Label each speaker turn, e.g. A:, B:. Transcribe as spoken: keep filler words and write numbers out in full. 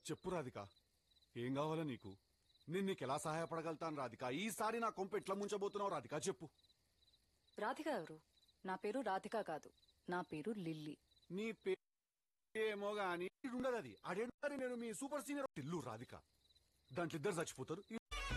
A: చెప్పు రాధిక, ఏం కావాలా నీకు? నేను నీకెలా సహాయపడగలుగుతాను రాధిక? ఈసారి నా కొంప ఎట్లా ముంచబోతున్నావు రాధిక చెప్పు.
B: రాధిక ఎవరు? నా పేరు రాధిక కాదు, నా పేరు లిల్లీ.
A: నీ పేమో గాని ఉండదు అది. అడేంటారు నేను మీ సూపర్ సీనియర్ ఇల్లు రాధిక. దాంట్లో ఇద్దరు చచ్చిపోతారు.